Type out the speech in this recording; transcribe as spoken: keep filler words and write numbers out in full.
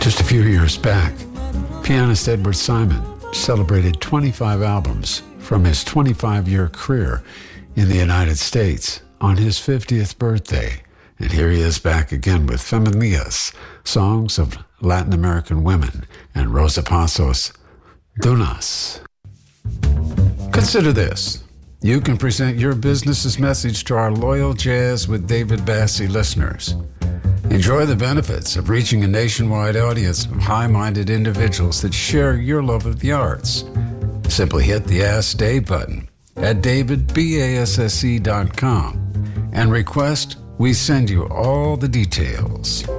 Just a few years back, pianist Edward Simon celebrated twenty-five albums from his twenty-five-year career in the United States on his fiftieth birthday. And here he is back again with Feminillas, songs of Latin American women, and Rosa Passos, Dunas. Consider this. You can present your business's message to our loyal Jazz with David Bassi listeners. Enjoy the benefits of reaching a nationwide audience of high-minded individuals that share your love of the arts. Simply hit the Ask Dave button at david basse dot com and request we send you all the details.